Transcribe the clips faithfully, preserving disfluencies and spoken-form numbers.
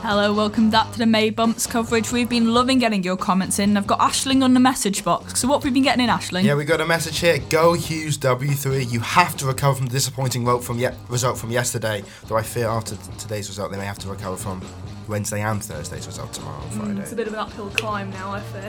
Hello, welcome back to the May Bumps coverage. We've been loving getting your comments in. I've got Aisling on the message box. So what have we been getting in, Aisling? Yeah, we got a message here. Go Hughes W three. You have to recover from the disappointing vote from ye- result from yesterday. Though I fear after t- today's result, they may have to recover from Wednesday and Thursday's result tomorrow on Friday. Mm, it's a bit of an uphill climb now, I fear.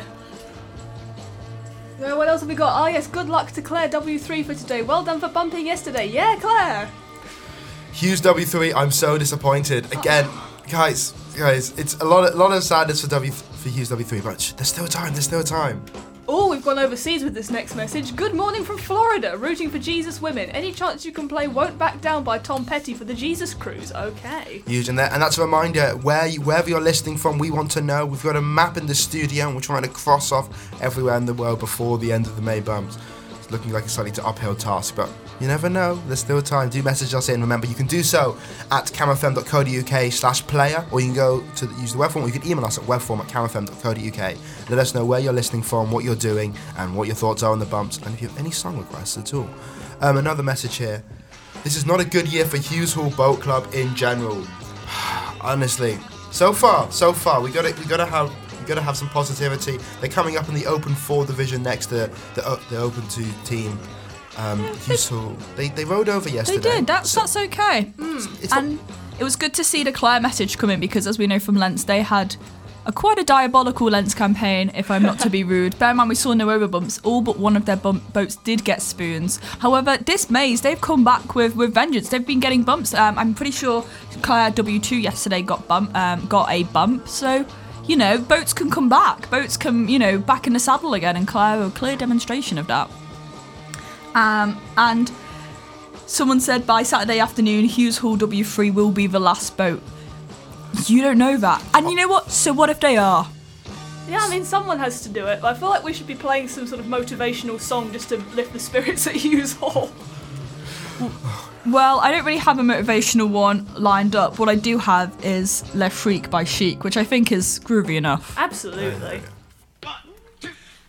Yeah, what else have we got? Oh yes, good luck to Claire W three for today. Well done for bumping yesterday. Yeah, Claire. Hughes W three. I'm so disappointed again, guys. Guys, it's a lot of, a lot of sadness for W for Hughes W three, but there's still time. There's still time. Oh, we've gone overseas with this next message. Good morning from Florida, rooting for Jesus Women. Any chance you can play Won't Back Down by Tom Petty for the Jesus Cruise? Okay. Huge, and, that, and that's a reminder, where you, wherever you're listening from, we want to know. We've got a map in the studio, and we're trying to cross off everywhere in the world before the end of the May Bumps. It's looking like a slightly uphill task, but you never know. There's still time. Do message us in. Remember, you can do so at camfm.co.uk slash player, or you can go to the, use the web form, or you can email us at webform at camfm.co.uk. Let us know where you're listening from, what you're doing, and what your thoughts are on the bumps, and if you have any song requests at all. Um, another message here. This is not a good year for Hughes Hall Boat Club in general. Honestly, so far, so far, we got to we got to have. You've got to have some positivity. They're coming up in the Open four division next to the, the Open two team. Um, Yeah, Hughes Hall. They they rode over They yesterday. did, that's, So that's okay. it's, it's And it was good to see the Claire message come in because, as we know from Lens, they had a quite a diabolical Lens campaign, if I'm not to be rude. Bear in mind, we saw no over bumps. All but one of their bump boats did get spoons. However, this Maze, they've come back with, with vengeance. They've been getting bumps. Um, I'm pretty sure Claire W two yesterday got bump, um, got a bump. So, you know, boats can come back. Boats come, you know, back in the saddle again, and Claire, a clear demonstration of that. Um, and someone said by Saturday afternoon, Hughes Hall W three will be the last boat. You don't know that. And you know what? So what if they are? Yeah, I mean, someone has to do it, but I feel like we should be playing some sort of motivational song just to lift the spirits at Hughes Hall. Well, I don't really have a motivational one lined up. What I do have is Le Freak by Chic, which I think is groovy enough. Absolutely.